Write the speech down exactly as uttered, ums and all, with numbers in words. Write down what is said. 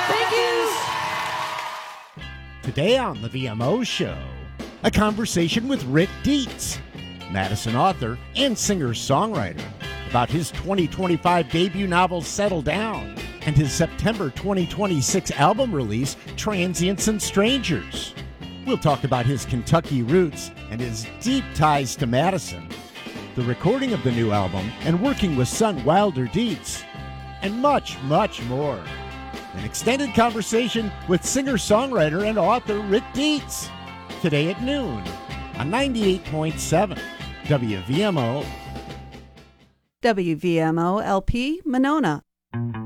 Thank you. Today on the V M O Show, a conversation with Rick Dietz, Madison author and singer-songwriter, about his twenty twenty-five debut novel Settle Down and his September twenty twenty-six album release Transients and Strangers. We'll talk about his Kentucky roots and his deep ties to Madison, the recording of the new album and working with son Wilder Dietz, and much, much more. An extended conversation with singer-songwriter and author Rick Dietz, today at noon on ninety-eight point seven W V M O. W V M O L P Monona.